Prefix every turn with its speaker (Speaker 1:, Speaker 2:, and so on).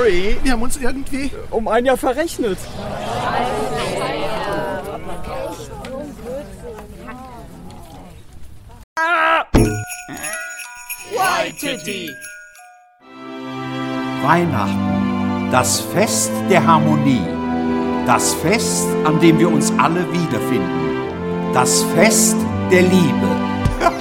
Speaker 1: Nee, wir haben uns irgendwie
Speaker 2: um ein Jahr verrechnet.
Speaker 3: Waititi.
Speaker 4: Weihnachten, das Fest der Harmonie, das Fest, an dem wir uns alle wiederfinden, das Fest der Liebe.